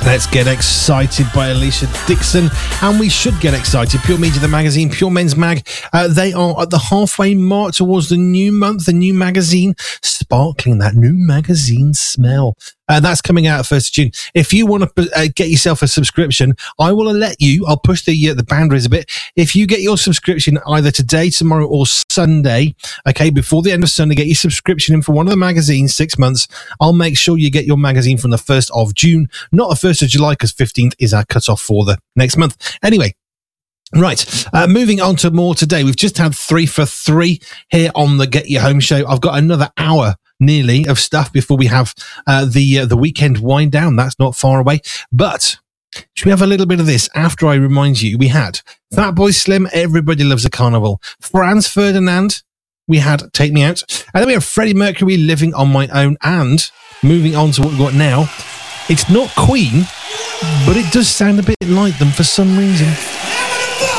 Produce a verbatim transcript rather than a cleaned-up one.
Let's get excited by Alicia Dixon, and we should get excited. Pure Media, the magazine, Pure Men's Mag, uh, they are at the halfway mark towards the new month, the new magazine, sparkling that new magazine smell. Uh, that's coming out first of June. If you want to uh, get yourself a subscription, I will let you, I'll push the uh, the boundaries a bit. If you get your subscription either today, tomorrow, or Sunday, okay, before the end of Sunday, get your subscription in for one of the magazines, six months, I'll make sure you get your magazine from the first of June, not the first of July, because fifteenth is our cutoff for the next month. Anyway, right, uh, moving on to more today. We've just had three for three here on the Get Your Home show. I've got another hour nearly of stuff before we have uh, the uh, the weekend wind down. That's not far away. But should we have a little bit of this after I remind you? We had Fatboy Slim, Everybody Loves a Carnival. Franz Ferdinand, we had Take Me Out. And then we have Freddie Mercury, Living on My Own. And moving on to what we've got now, it's not Queen, but it does sound a bit like them for some reason.